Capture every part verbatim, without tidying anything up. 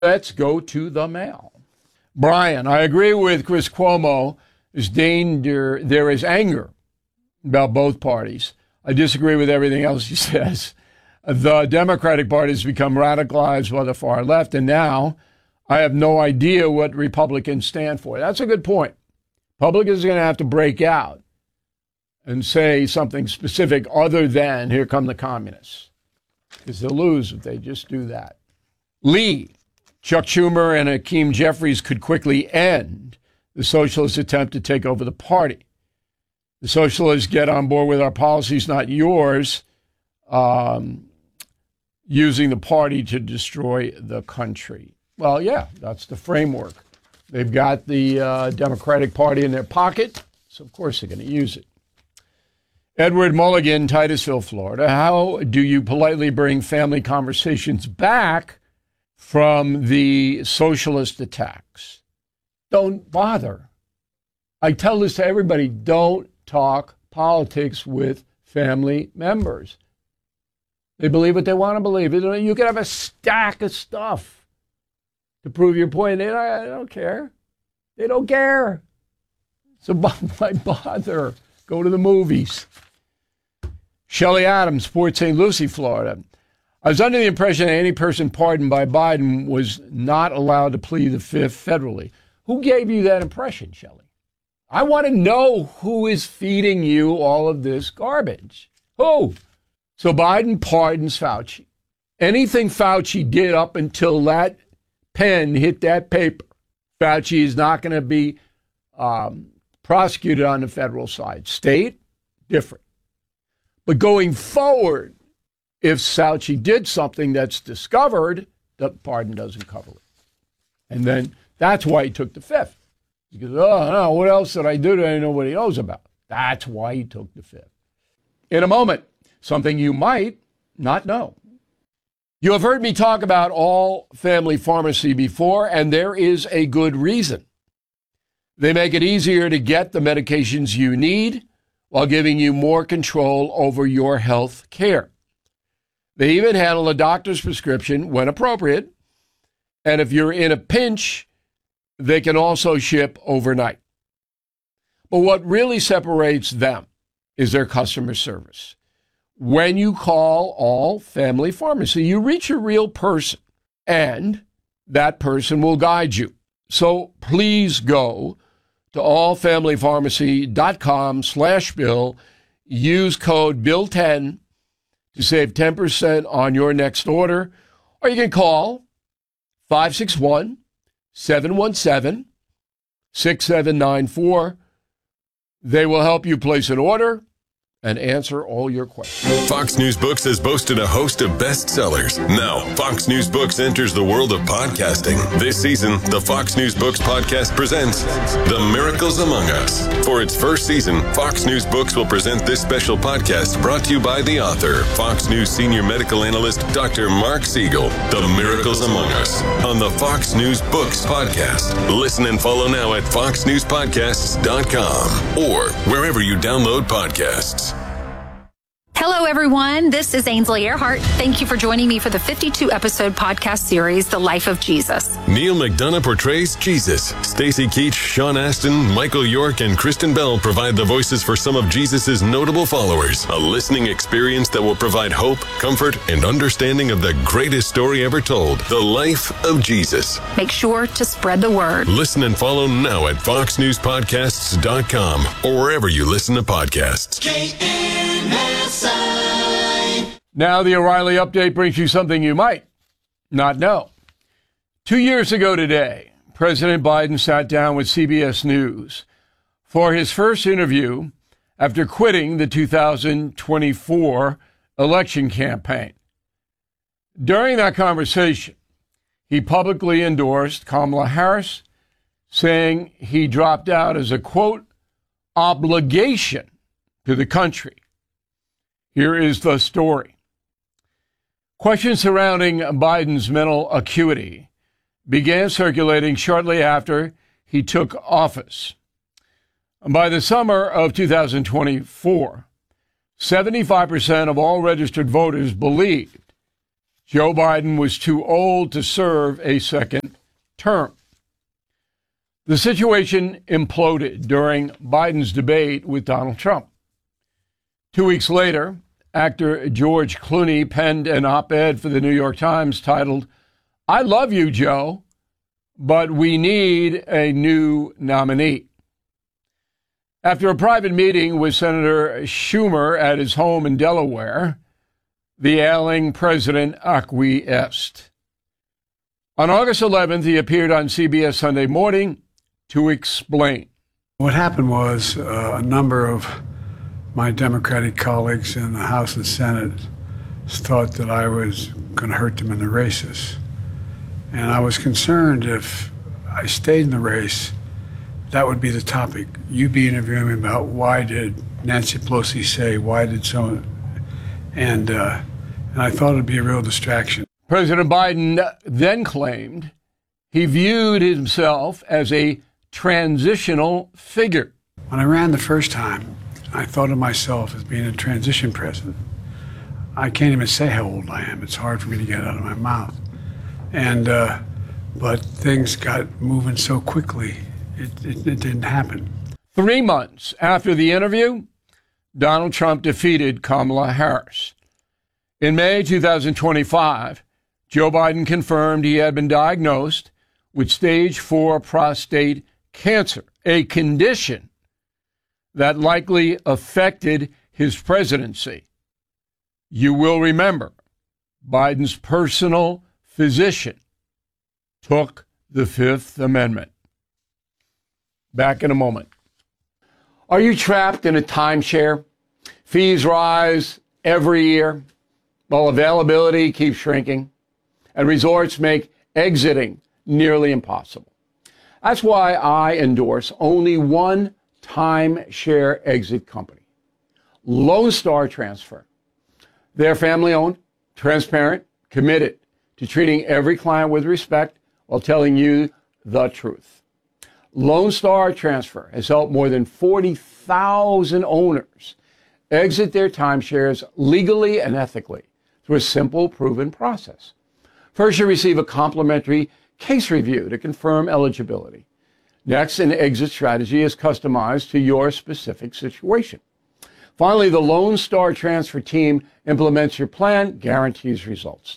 Let's go to the mail. Brian, I agree with Chris Cuomo. There's danger, there is anger about both parties. I disagree with everything else he says. The Democratic Party has become radicalized by the far left, and now I have no idea what Republicans stand for. That's a good point. Republicans are going to have to break out and say something specific other than, here come the communists. Because they'll lose if they just do that. Lee, Chuck Schumer and Hakeem Jeffries could quickly end the socialist attempt to take over the party. The socialists get on board with our policies, not yours, um, using the party to destroy the country. Well, yeah, that's the framework. They've got the uh, Democratic Party in their pocket, so of course they're going to use it. Edward Mulligan, Titusville, Florida. How do you politely bring family conversations back from the socialist attacks? Don't bother. I tell this to everybody. Don't talk politics with family members. They believe what they want to believe. You can have a stack of stuff to prove your point. They don't, I don't care. They don't care. So why bother? Go to the movies. Shelley Adams, Port Saint Lucie, Florida. I was under the impression that any person pardoned by Biden was not allowed to plead the fifth federally. Who gave you that impression, Shelley? I want to know who is feeding you all of this garbage. Who? So Biden pardons Fauci. Anything Fauci did up until that pen hit that paper, Fauci is not going to be um, prosecuted on the federal side. State, different. But going forward, if Fauci did something that's discovered, the pardon doesn't cover it. And then that's why he took the fifth. Because, oh, no, what else did I do that I know what he knows about? That's why he took the fifth. In a moment, something you might not know. You have heard me talk about All Family Pharmacy before, and there is a good reason. They make it easier to get the medications you need while giving you more control over your health care. They even handle a doctor's prescription when appropriate, and if you're in a pinch, they can also ship overnight. But what really separates them is their customer service. When you call All Family Pharmacy, you reach a real person, and that person will guide you. So please go to all family pharmacy dot com slash bill. Use code bill ten to save ten percent on your next order, or you can call five six one, seven one seven, six seven nine four. They will help you place an order and answer all your questions. Fox News Books has boasted a host of bestsellers. Now, Fox News Books enters the world of podcasting. This season, the Fox News Books podcast presents The Miracles Among Us. For its first season, Fox News Books will present this special podcast brought to you by the author, Fox News senior medical analyst, Doctor Mark Siegel. The Miracles Among Us on the Fox News Books podcast. Listen and follow now at fox news podcasts dot com or wherever you download podcasts. Hello, everyone. This is Ainsley Earhart. Thank you for joining me for the fifty-two episode podcast series, The Life of Jesus. Neil McDonough portrays Jesus. Stacy Keach, Sean Astin, Michael York, and Kristen Bell provide the voices for some of Jesus' notable followers. A listening experience that will provide hope, comfort, and understanding of the greatest story ever told, The Life of Jesus. Make sure to spread the word. Listen and follow now at fox news podcasts dot com or wherever you listen to podcasts. K N S I. Now the O'Reilly Update brings you something you might not know. Two years ago today, President Biden sat down with C B S News for his first interview after quitting the two thousand twenty-four election campaign. During that conversation, he publicly endorsed Kamala Harris, saying he dropped out as a, quote, obligation to the country. Here is the story. Questions surrounding Biden's mental acuity began circulating shortly after he took office. By the summer of two thousand twenty-four, seventy-five percent of all registered voters believed Joe Biden was too old to serve a second term. The situation imploded during Biden's debate with Donald Trump. Two weeks later, actor George Clooney penned an op-ed for the New York Times titled, "I love you, Joe, but we need a new nominee." After a private meeting with Senator Schumer at his home in Delaware, the ailing president acquiesced. On August eleventh, he appeared on C B S Sunday Morning to explain. What happened was uh, a number of my Democratic colleagues in the House and Senate thought that I was going to hurt them in the races. And I was concerned if I stayed in the race, that would be the topic. You'd be interviewing me about why did Nancy Pelosi say, why did someone, and, uh, and I thought it'd be a real distraction. President Biden then claimed he viewed himself as a transitional figure. When I ran the first time, I thought of myself as being a transition president. I can't even say how old I am. It's hard for me to get out of my mouth. And, uh, but things got moving so quickly, it, it, it didn't happen. Three months after the interview, Donald Trump defeated Kamala Harris. In May two thousand twenty-five, Joe Biden confirmed he had been diagnosed with stage four prostate cancer, a condition that likely affected his presidency. You will remember Biden's personal physician took the Fifth Amendment. Back in a moment. Are you trapped in a timeshare? Fees rise every year while availability keeps shrinking, and resorts make exiting nearly impossible. That's why I endorse only one timeshare exit company, Lone Star Transfer. They're family-owned, transparent, committed to treating every client with respect while telling you the truth. Lone Star Transfer has helped more than forty thousand owners exit their timeshares legally and ethically through a simple, proven process. First, you receive a complimentary case review to confirm eligibility. Next, an exit strategy is customized to your specific situation. Finally, the Lone Star Transfer team implements your plan, guarantees results.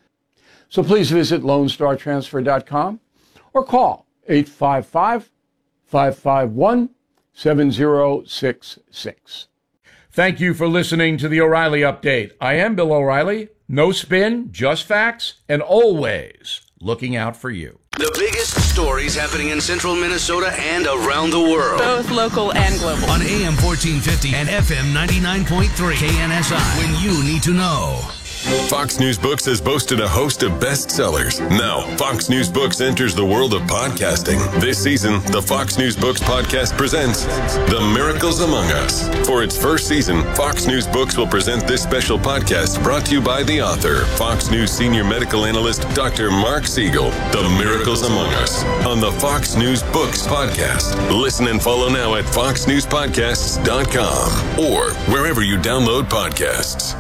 So please visit lone star transfer dot com or call eight five five, five five one, seven zero six six. Thank you for listening to the O'Reilly Update. I am Bill O'Reilly. No spin, just facts, and always looking out for you. The biggest stories happening in central Minnesota and around the world. Both local and global. On A M fourteen fifty and F M ninety-nine point three K N S I. When you need to know. Fox News Books has boasted a host of bestsellers. Now, Fox News Books enters the world of podcasting. This season, the Fox News Books podcast presents The Miracles Among Us. For its first season, Fox News Books will present this special podcast brought to you by the author, Fox News senior medical analyst, Doctor Mark Siegel. The Miracles Among Us on the Fox News Books podcast. Listen and follow now at fox news podcasts dot com or wherever you download podcasts.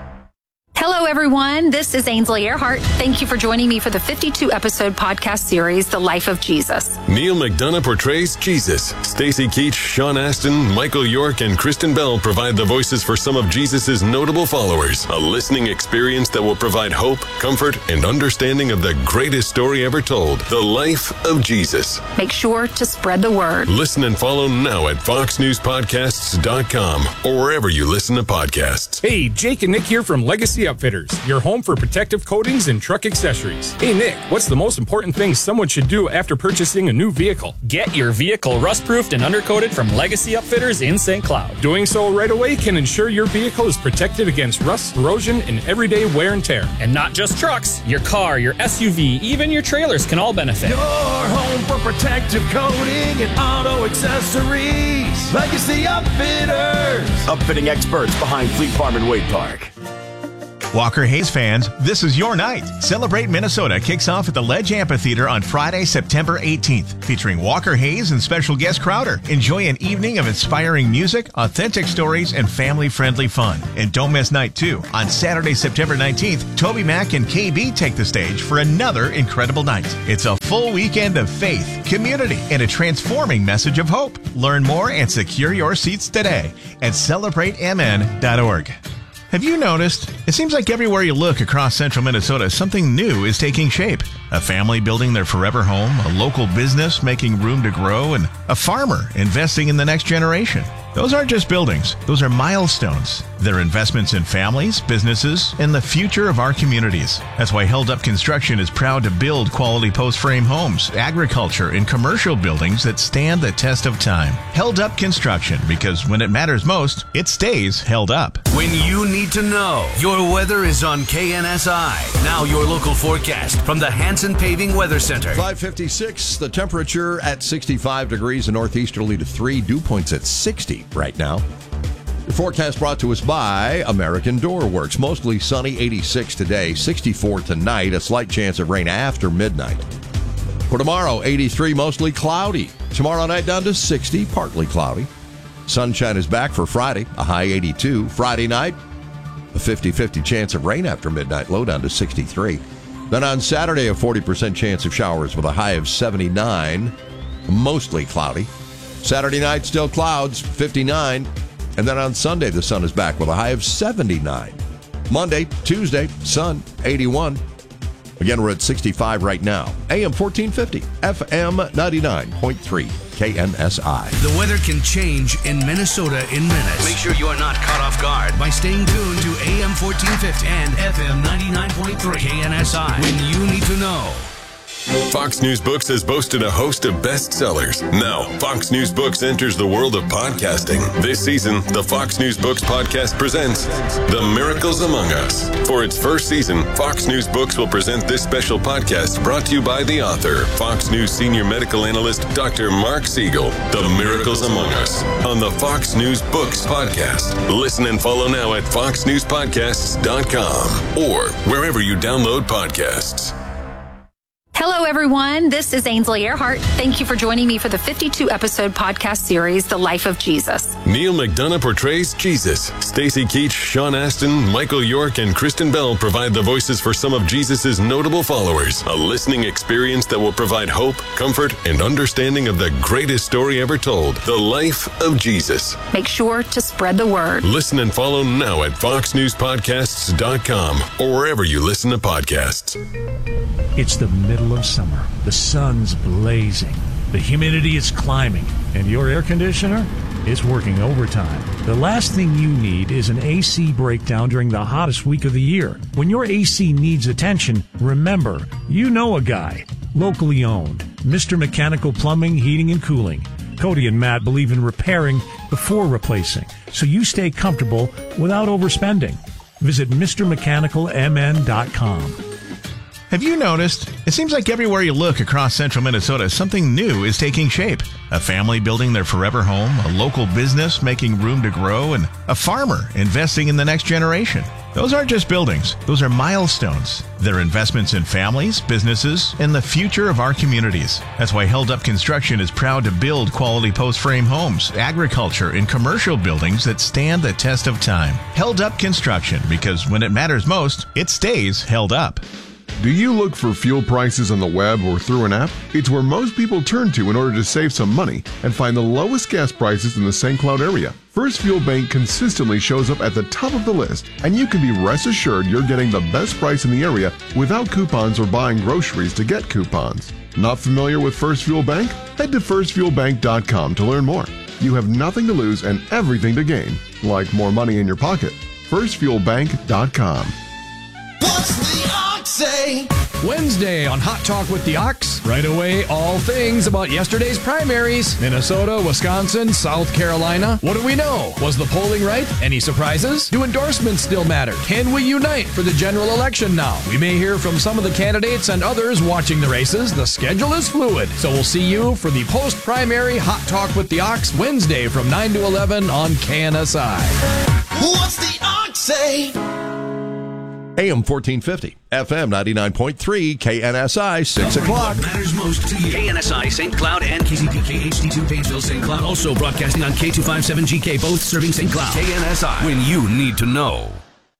Hello, everyone. This is Ainsley Earhart. Thank you for joining me for the fifty-two episode podcast series, The Life of Jesus. Neil McDonough portrays Jesus. Stacy Keach, Sean Astin, Michael York, and Kristen Bell provide the voices for some of Jesus' notable followers. A listening experience that will provide hope, comfort, and understanding of the greatest story ever told, The Life of Jesus. Make sure to spread the word. Listen and follow now at fox news podcasts dot com or wherever you listen to podcasts. Hey, Jake and Nick here from Legacy Upfitters, your home for protective coatings and truck accessories. Hey Nick, what's the most important thing someone should do after purchasing a new vehicle? Get your vehicle rust-proofed and undercoated from Legacy Upfitters in Saint Cloud. Doing so right away can ensure your vehicle is protected against rust, corrosion, and everyday wear and tear. And not just trucks, your car, your S U V, even your trailers can all benefit. Your home for protective coating and auto accessories. Legacy Upfitters. Upfitting experts behind Fleet Farm and Wade Park. Walker Hayes fans, this is your night. Celebrate Minnesota kicks off at the Ledge Amphitheater on Friday, September eighteenth, featuring Walker Hayes and special guest Crowder. Enjoy an evening of inspiring music, authentic stories, and family-friendly fun. And don't miss night two. On Saturday, September nineteenth, Toby Mac and K B take the stage for another incredible night. It's a full weekend of faith, community, and a transforming message of hope. Learn more and secure your seats today at celebrate m n dot org. Have you noticed? It seems like everywhere you look across central Minnesota, something new is taking shape. A family building their forever home, a local business making room to grow, and a farmer investing in the next generation. Those aren't just buildings. Those are milestones. They're investments in families, businesses, and the future of our communities. That's why Held Up Construction is proud to build quality post-frame homes, agriculture, and commercial buildings that stand the test of time. Held Up Construction, because when it matters most, it stays held up. When you need to know, your weather is on K N S I. Now your local forecast from the Hanson Paving Weather Center. five fifty-six, the temperature at sixty-five degrees and northeasterly to three. Dew points at sixty right now. The forecast brought to us by American Door Works. Mostly sunny, eighty-six today, sixty-four tonight, a slight chance of rain after midnight. For tomorrow, eighty-three, mostly cloudy. Tomorrow night down to sixty, partly cloudy. Sunshine is back for Friday, a high eighty-two. Friday night, a fifty-fifty chance of rain after midnight, low down to sixty-three. Then on Saturday, a forty percent chance of showers with a high of seventy-nine, mostly cloudy. Saturday night, still clouds, fifty-nine. And then on Sunday, the sun is back with a high of seventy-nine. Monday, Tuesday, sun, eighty-one. Again, we're at sixty-five right now. A M fourteen fifty, F M ninety-nine point three, K N S I. The weather can change in Minnesota in minutes. Make sure you are not caught off guard by staying tuned to A M fourteen fifty and F M ninety-nine point three, K N S I, when you need to know. Fox News Books has boasted a host of bestsellers. Now, Fox News Books enters the world of podcasting. This season, the Fox News Books podcast presents The Miracles Among Us. For its first season, Fox News Books will present this special podcast brought to you by the author, Fox News senior medical analyst, Doctor Mark Siegel. The Miracles Among Us on the Fox News Books podcast. Listen and follow now at fox news podcasts dot com or wherever you download podcasts. Hello, everyone. This is Ainsley Earhart. Thank you for joining me for the fifty-two episode podcast series, The Life of Jesus. Neil McDonough portrays Jesus. Stacy Keach, Sean Astin, Michael York, and Kristen Bell provide the voices for some of Jesus' notable followers. A listening experience that will provide hope, comfort, and understanding of the greatest story ever told, The Life of Jesus. Make sure to spread the word. Listen and follow now at fox news podcasts dot com or wherever you listen to podcasts. It's the middle of summer. The sun's blazing. The humidity is climbing. And your air conditioner is working overtime. The last thing you need is an A C breakdown during the hottest week of the year. When your A C needs attention, remember, you know a guy. Locally owned. Mister Mechanical Plumbing, Heating, and Cooling. Cody and Matt believe in repairing before replacing, so you stay comfortable without overspending. Visit Mister Mechanical M N dot com. Have you noticed? It seems like everywhere you look across central Minnesota, something new is taking shape. A family building their forever home, a local business making room to grow, and a farmer investing in the next generation. Those aren't just buildings. Those are milestones. They're investments in families, businesses, and the future of our communities. That's why Held Up Construction is proud to build quality post-frame homes, agriculture, and commercial buildings that stand the test of time. Held Up Construction, because when it matters most, it stays held up. Do you look for fuel prices on the web or through an app? It's where most people turn to in order to save some money and find the lowest gas prices in the Saint Cloud area. First Fuel Bank consistently shows up at the top of the list, and you can be rest assured you're getting the best price in the area without coupons or buying groceries to get coupons. Not familiar with First Fuel Bank? Head to first fuel bank dot com to learn more. You have nothing to lose and everything to gain, like more money in your pocket. first fuel bank dot com. What's the ox say? Wednesday on Hot Talk with the Ox. Right away, all things about yesterday's primaries. Minnesota, Wisconsin, South Carolina. What do we know? Was the polling right? Any surprises? Do endorsements still matter? Can we unite for the general election now? We may hear from some of the candidates and others watching the races. The schedule is fluid. So we'll see you for the post-primary Hot Talk with the Ox Wednesday from nine to eleven on K N S I. What's the ox say? A M fourteen fifty, F M ninety-nine point three, K N S I, six o'clock. What matters most to you. K N S I Saint Cloud and K Z P K H D two Painesville Saint Cloud. Also broadcasting on K two fifty-seven G K, both serving Saint Cloud. K N S I, when you need to know.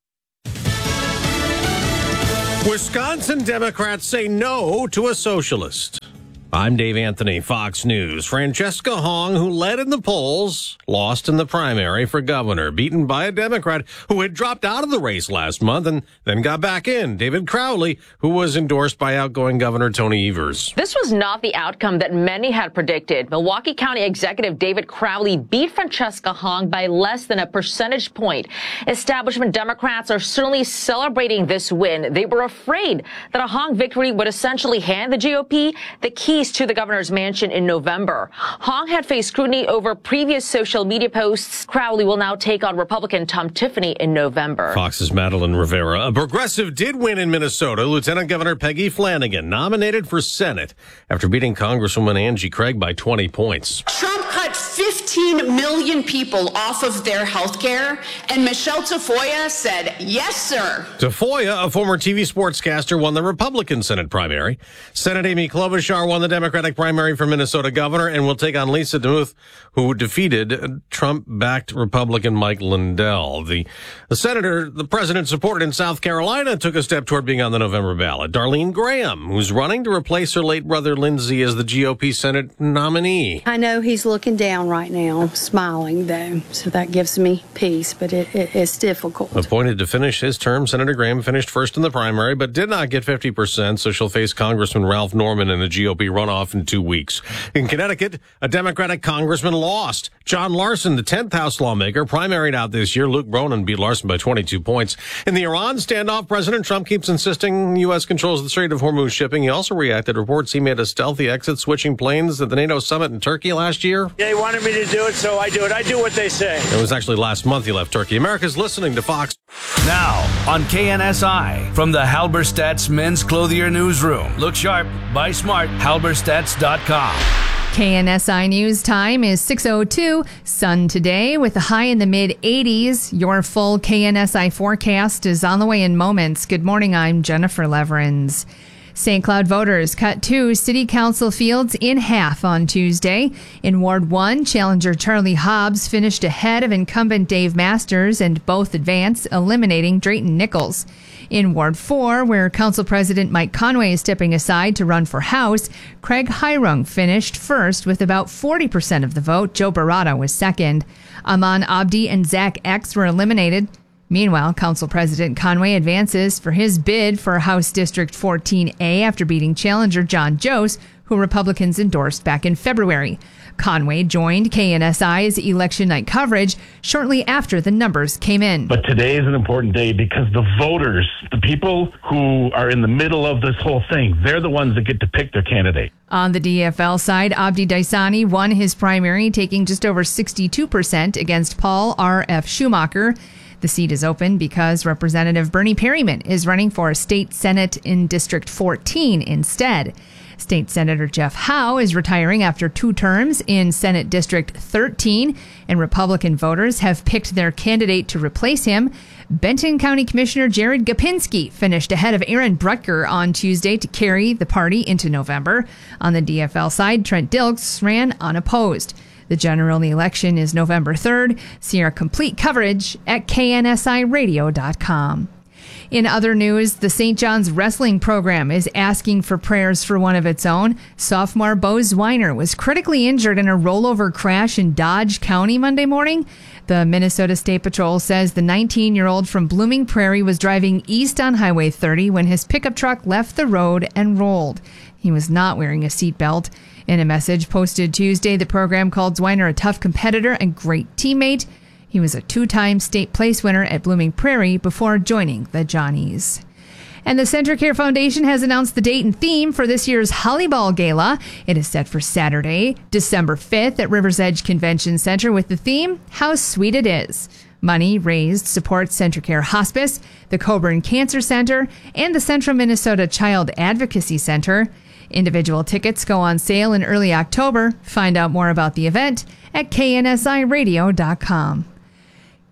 Wisconsin Democrats say no to a socialist. I'm Dave Anthony, Fox News. Francesca Hong, who led in the polls, lost in the primary for governor, beaten by a Democrat who had dropped out of the race last month and then got back in, David Crowley, who was endorsed by outgoing Governor Tony Evers. This was not the outcome that many had predicted. Milwaukee County Executive David Crowley beat Francesca Hong by less than a percentage point. Establishment Democrats are certainly celebrating this win. They were afraid that a Hong victory would essentially hand the G O P the key to the governor's mansion in November. Hong had faced scrutiny over previous social media posts. Crowley will now take on Republican Tom Tiffany in November. Fox's Madeline Rivera. A progressive did win in Minnesota. Lieutenant Governor Peggy Flanagan nominated for Senate after beating Congresswoman Angie Craig by twenty points. Trump cut fifteen million people off of their health care, and Michelle Tafoya said, yes, sir. Tafoya, a former T V sportscaster, won the Republican Senate primary. Senate Amy Klobuchar won the Democratic primary for Minnesota governor and will take on Lisa DeMuth, who defeated Trump-backed Republican Mike Lindell. The, the senator the president supported in South Carolina took a step toward being on the November ballot. Darlene Graham, who's running to replace her late brother Lindsey as the G O P Senate nominee. I know he's looking down right now, smiling, though, so that gives me peace, but it, it, it's difficult. Appointed to finish his term, Senator Graham finished first in the primary, but did not get fifty percent, so she'll face Congressman Ralph Norman in the G O P runoff in two weeks. In Connecticut, a Democratic congressman lost. John Larson, the tenth House lawmaker, primaried out this year. Luke Bronin beat Larson by twenty-two points. In the Iran standoff, President Trump keeps insisting U S controls the Strait of Hormuz shipping. He also reacted to reports he made a stealthy exit, switching planes at the NATO summit in Turkey last year. They wanted me to do it, so I do it. I do what they say. It was actually last month he left Turkey. America's listening to Fox. Now on K N S I, from the Halberstadt's Men's Clothier Newsroom. Look sharp, buy smart, halberstadts dot com. K N S I News time is six oh two. Sun today with a high in the mid eighties. Your full K N S I forecast is on the way in moments. Good morning, I'm Jennifer Leverins. Saint Cloud voters cut two city council fields in half on Tuesday. In Ward one, challenger Charlie Hobbs finished ahead of incumbent Dave Masters and both advanced, eliminating Drayton Nichols. In Ward four, where Council President Mike Conway is stepping aside to run for House, Craig Hirung finished first with about forty percent of the vote. Joe Barata was second. Aman Abdi and Zach X were eliminated. Meanwhile, Council President Conway advances for his bid for House District fourteen A after beating challenger John Jost, who Republicans endorsed back in February. Conway joined K N S I's election night coverage shortly after the numbers came in. But today is an important day because the voters, the people who are in the middle of this whole thing, they're the ones that get to pick their candidate. On the D F L side, Abdi Daisani won his primary, taking just over sixty-two percent against Paul R F. Schumacher. The seat is open because Representative Bernie Perryman is running for a state senate in District fourteen instead. State Senator Jeff Howe is retiring after two terms in Senate District thirteen, and Republican voters have picked their candidate to replace him. Benton County Commissioner Jared Gopinski finished ahead of Aaron Brutker on Tuesday to carry the party into November. On the D F L side, Trent Dilks ran unopposed. The general election is November third. See our complete coverage at K N S I radio dot com. In other news, the Saint John's wrestling program is asking for prayers for one of its own. Sophomore Bo Zwiner was critically injured in a rollover crash in Dodge County Monday morning. The Minnesota State Patrol says the nineteen-year-old from Blooming Prairie was driving east on Highway thirty when his pickup truck left the road and rolled. He was not wearing a seatbelt. In a message posted Tuesday, the program called Zwiner a tough competitor and great teammate. He was a two-time state place winner at Blooming Prairie before joining the Johnnies. And the CentraCare Foundation has announced the date and theme for this year's Hollyball Gala. It is set for Saturday, December fifth at Rivers Edge Convention Center with the theme, How Sweet It Is. Money raised supports CentraCare Hospice, the Coburn Cancer Center, and the Central Minnesota Child Advocacy Center. Individual tickets go on sale in early October. Find out more about the event at K N S I radio dot com.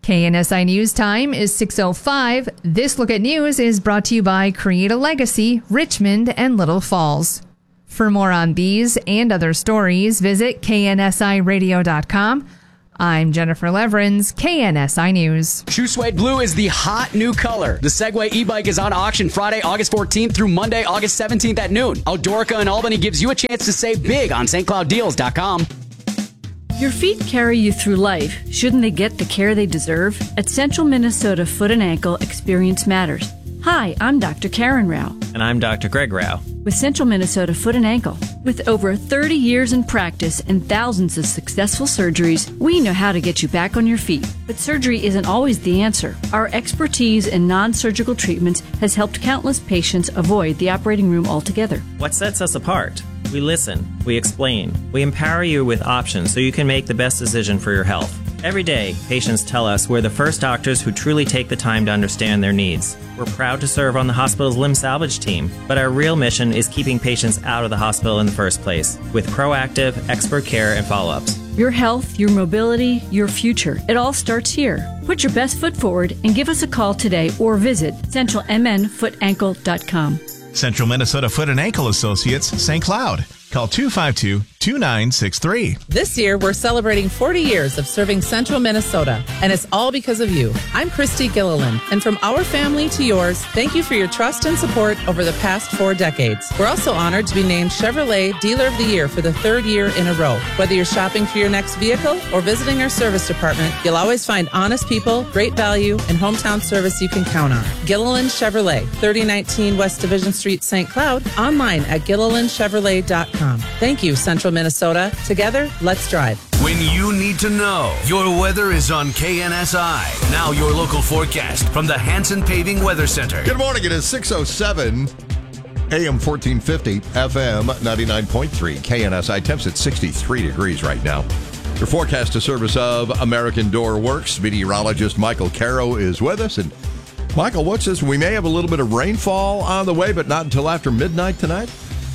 K N S I News time is six oh five. This Look at News is brought to you by Create a Legacy, Richmond and Little Falls. For more on these and other stories, visit K N S I radio dot com. I'm Jennifer Leverins, K N S I News. True Suede Blue is the hot new color. The Segway e-bike is on auction Friday, August fourteenth through Monday, August seventeenth at noon. Outdoorica in Albany gives you a chance to save big on St Cloud Deals dot com. Your feet carry you through life. Shouldn't they get the care they deserve? At Central Minnesota Foot and Ankle, experience matters. Hi, I'm Doctor Karen Rao. And I'm Doctor Greg Rao. With Central Minnesota Foot and Ankle. With over thirty years in practice and thousands of successful surgeries, we know how to get you back on your feet. But surgery isn't always the answer. Our expertise in non-surgical treatments has helped countless patients avoid the operating room altogether. What sets us apart? We listen, we explain, we empower you with options so you can make the best decision for your health. Every day, patients tell us we're the first doctors who truly take the time to understand their needs. We're proud to serve on the hospital's limb salvage team, but our real mission is keeping patients out of the hospital in the first place with proactive, expert care and follow-ups. Your health, your mobility, your future. It all starts here. Put your best foot forward and give us a call today or visit central m n foot ankle dot com. Central Minnesota Foot and Ankle Associates, Saint Cloud. Call two five two, two nine six three. This year, we're celebrating forty years of serving Central Minnesota, and it's all because of you. I'm Christy Gilliland, and from our family to yours, thank you for your trust and support over the past four decades. We're also honored to be named Chevrolet Dealer of the Year for the third year in a row. Whether you're shopping for your next vehicle or visiting our service department, you'll always find honest people, great value, and hometown service you can count on. Gilliland Chevrolet, thirty nineteen West Division Street, Saint Cloud, online at gilliland chevrolet dot com. Thank you, Central Minnesota. Together, let's drive. When you need to know, your weather is on K N S I. Now your local forecast from the Hanson Paving Weather Center. Good morning. It is six oh seven, A M fourteen fifty, F M ninety-nine point three, K N S I. Temps at sixty-three degrees right now. Your forecast to service of American Door Works. Meteorologist Michael Caro is with us. And Michael, what's this? We may have a little bit of rainfall on the way, but not until after midnight tonight?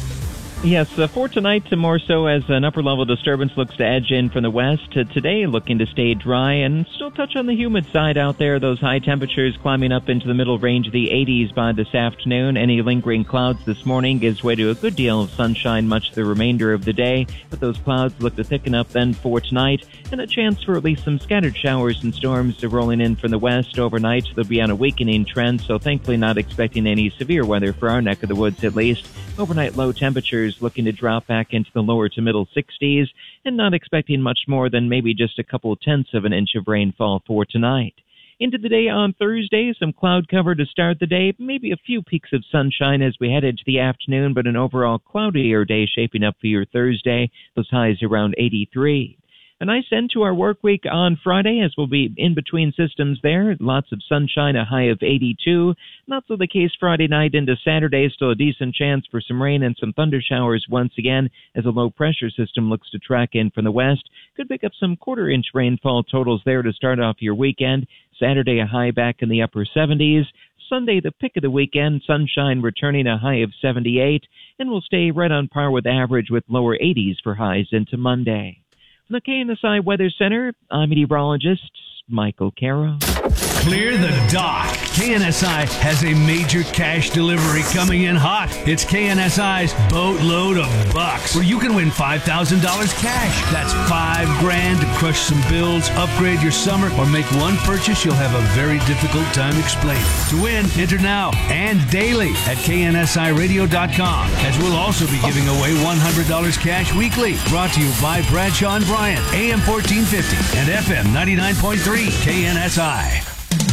Yes, uh, for tonight, more so as an upper-level disturbance looks to edge in from the west. Uh, today, looking to stay dry and still touch on the humid side out there. Those high temperatures climbing up into the middle range of the eighties by this afternoon. Any lingering clouds this morning gives way to a good deal of sunshine much of the remainder of the day. But those clouds look to thicken up then for tonight, and a chance for at least some scattered showers and storms rolling in from the west overnight. They'll be on a weakening trend, so thankfully not expecting any severe weather for our neck of the woods at least. Overnight low temperatures looking to drop back into the lower to middle sixties, and not expecting much more than maybe just a couple tenths of an inch of rainfall for tonight. Into the day on Thursday, some cloud cover to start the day, maybe a few peaks of sunshine as we head into the afternoon, but an overall cloudier day shaping up for your Thursday, those highs around eighty-three. A nice end to our work week on Friday as we'll be in between systems there. Lots of sunshine, a high of eighty-two. Not so the case Friday night into Saturday. Still a decent chance for some rain and some thunder showers once again as a low pressure system looks to track in from the west. Could pick up some quarter inch rainfall totals there to start off your weekend. Saturday a high back in the upper seventies. Sunday the pick of the weekend. Sunshine returning a high of seventy-eight. And we'll stay right on par with average with lower eighties for highs into Monday. From the K N S I Weather Center, I'm meteorologist Michael Caro. Clear the dock. K N S I has a major cash delivery coming in hot. It's K N S I's Boatload of Bucks, where you can win five thousand dollars cash. That's five grand to crush some bills, upgrade your summer, or make one purchase you'll have a very difficult time explaining. To win, enter now and daily at K N S I radio dot com, as we'll also be giving away one hundred dollars cash weekly. Brought to you by Bradshaw and Bryant, A M fourteen fifty and F M ninety-nine point three K N S I.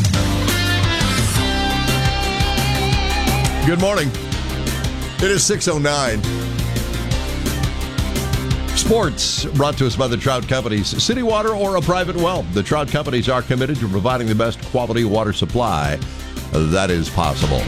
Good morning. It is six oh nine. Sports brought to us by the Trout Companies. City Water or a private well, the Trout Companies are committed to providing the best quality water supply that is possible.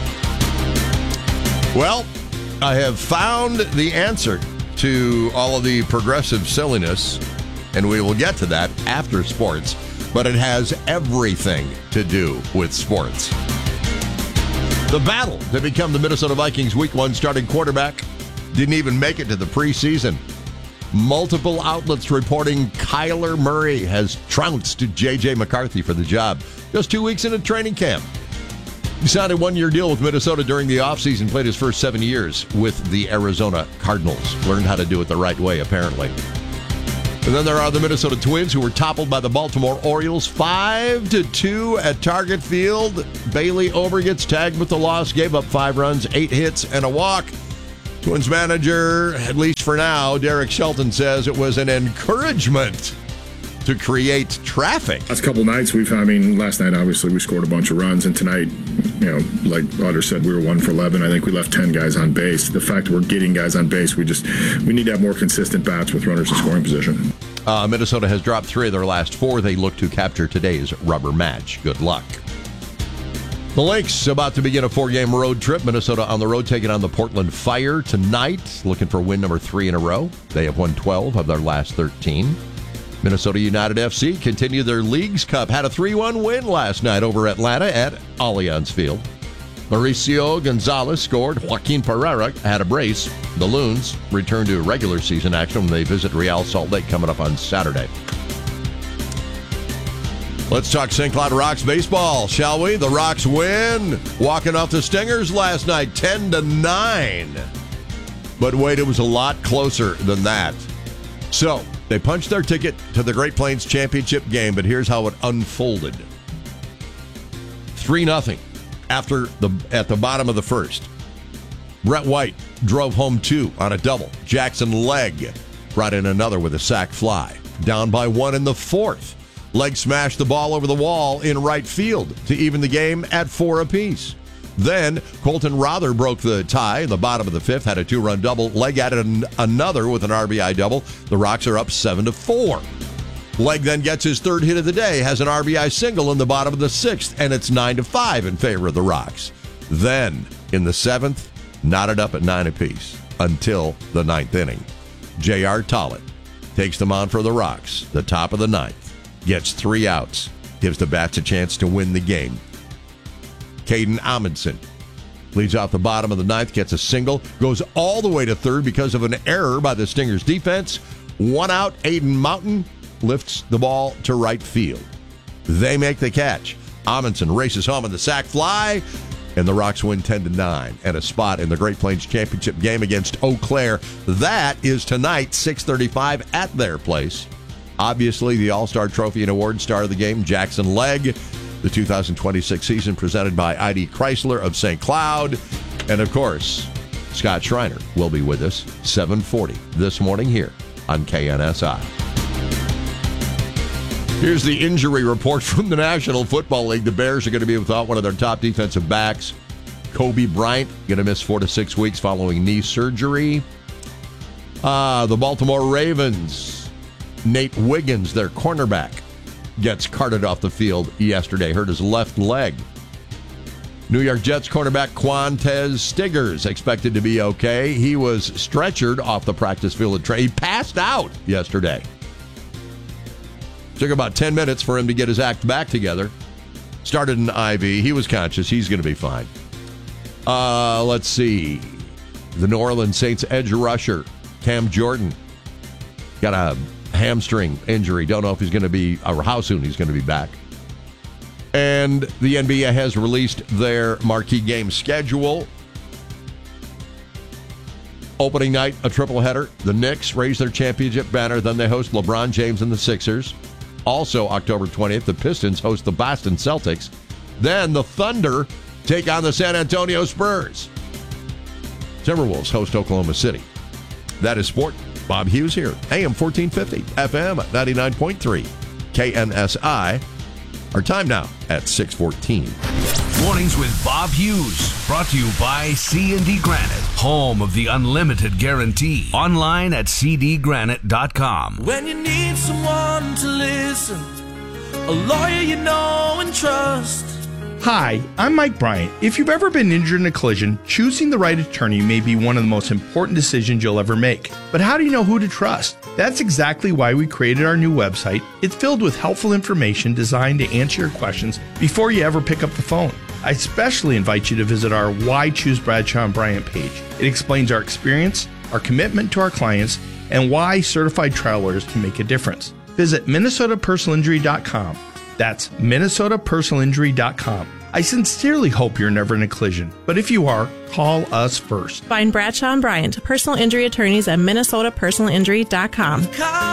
Well, I have found the answer to all of the progressive silliness, and we will get to that after sports, but it has everything to do with sports. The battle to become the Minnesota Vikings Week One starting quarterback didn't even make it to the preseason. Multiple outlets reporting Kyler Murray has trounced J J. McCarthy for the job. Just two weeks into training camp. He signed a one-year deal with Minnesota during the offseason, played his first seven years with the Arizona Cardinals. Learned how to do it the right way, apparently. And then there are the Minnesota Twins, who were toppled by the Baltimore Orioles five to two at Target Field. Bailey Ober gets tagged with the loss, gave up five runs, eight hits, and a walk. Twins manager, at least for now, Derek Shelton says it was an encouragement to create traffic. Last couple nights, we've, I mean, last night, obviously, we scored a bunch of runs, and tonight, you know, like Otter said, we were one for eleven. I think we left ten guys on base. The fact that we're getting guys on base, we just, we need to have more consistent bats with runners in scoring position. Uh, Minnesota has dropped three of their last four. They look to capture today's rubber match. Good luck. The Lynx about to begin a four-game road trip. Minnesota on the road taking on the Portland Fire tonight, looking for win number three in a row. They have won twelve of their last thirteen. Minnesota United F C continue their Leagues Cup. Had a three one win last night over Atlanta at Allianz Field. Mauricio Gonzalez scored. Joaquin Pereira had a brace. The Loons return to regular season action when they visit Real Salt Lake coming up on Saturday. Let's talk Saint Cloud Rocks baseball, shall we? The Rocks win, walking off the Stingers last night, ten to nine. But wait, it was a lot closer than that. So, they punched their ticket to the Great Plains Championship game, but here's how it unfolded. three nothing after the at the bottom of the first. Brett White drove home two on a double. Jackson Legg brought in another with a sac fly. Down by one in the fourth. Legg smashed the ball over the wall in right field to even the game at four apiece. Then Colton Rother broke the tie in the bottom of the fifth, had a two-run double. Legg added an, another with an R B I double. The Rocks are up seven to four. Legg then gets his third hit of the day, has an R B I single in the bottom of the sixth, and it's nine to five in favor of the Rocks. Then, in the seventh, knotted up at nine apiece until the ninth inning. J R. Tollett takes them on for the Rocks, the top of the ninth. Gets three outs, gives the Bats a chance to win the game. Caden Amundsen leads off the bottom of the ninth, gets a single, goes all the way to third because of an error by the Stingers defense. One out, Aiden Mountain lifts the ball to right field. They make the catch. Amundsen races home on the sac fly, and the Rocks win ten to nine and a spot in the Great Plains Championship game against Eau Claire. That is tonight, six thirty-five at their place. Obviously, the All-Star Trophy and Award star of the game, Jackson Legg. The two thousand twenty-six season presented by I D Chrysler of Saint Cloud. And, of course, Scott Schreiner will be with us seven forty this morning here on K N S I. Here's the injury report from the National Football League. The Bears are going to be without one of their top defensive backs. Kobe Bryant going to miss four to six weeks following knee surgery. Uh, the Baltimore Ravens, Nate Wiggins, their cornerback, gets carted off the field yesterday, hurt his left leg. New York Jets cornerback Quantez Stiggers expected to be okay. He was stretchered off the practice field. At tra- he passed out yesterday. Took about ten minutes for him to get his act back together. Started an I V. He was conscious. He's going to be fine. Uh, let's see. The New Orleans Saints edge rusher, Cam Jordan, got a hamstring injury. Don't know if he's going to be, or how soon he's going to be back. And the N B A has released their marquee game schedule. Opening night, a triple header. The Knicks raise their championship banner. Then they host LeBron James and the Sixers. Also, October twentieth, the Pistons host the Boston Celtics. Then the Thunder take on the San Antonio Spurs. Timberwolves host Oklahoma City. That is sport. Bob Hughes here. A M fourteen fifty, F M ninety-nine point three, K N S I. Our time now at six fourteen. Mornings with Bob Hughes. Brought to you by C and D Granite, home of the unlimited guarantee. Online at c d granite dot com. When you need someone to listen, a lawyer you know and trust. Hi, I'm Mike Bryant. If you've ever been injured in a collision, choosing the right attorney may be one of the most important decisions you'll ever make. But how do you know who to trust? That's exactly why we created our new website. It's filled with helpful information designed to answer your questions before you ever pick up the phone. I especially invite you to visit our Why Choose Bradshaw and Bryant page. It explains our experience, our commitment to our clients, and why certified trial lawyers can make a difference. Visit Minnesota Personal Injury dot com. That's Minnesota Personal Injury dot com. I sincerely hope you're never in a collision, but if you are, call us first. Find Bradshaw and Bryant, personal injury attorneys at Minnesota Personal Injury dot com.